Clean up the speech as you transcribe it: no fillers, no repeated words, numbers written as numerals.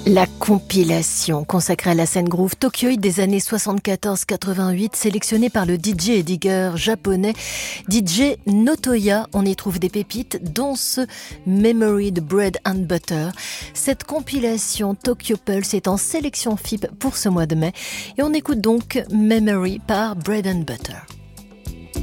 La compilation consacrée à la scène groove tokyoïde des années 74-88, sélectionnée par le DJ et digger japonais DJ Notoya. On y trouve des pépites, dont ce Memory de Bread and Butter. Cette compilation Tokyo Pulse est en sélection FIP pour ce mois de mai. Et on écoute donc Memory par Bread and Butter.